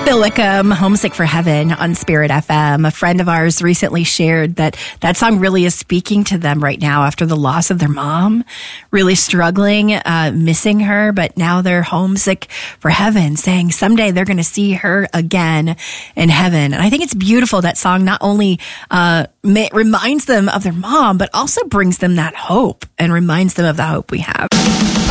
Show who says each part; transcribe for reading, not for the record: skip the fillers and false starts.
Speaker 1: Bill Wickham, Homesick for Heaven on Spirit FM. A friend of ours recently shared that song really is speaking to them right now after the loss of their mom, really struggling, missing her, but now they're homesick for heaven, saying someday they're going to see her again in heaven. And I think it's beautiful. That song not only reminds them of their mom, but also brings them that hope and reminds them of the hope we have.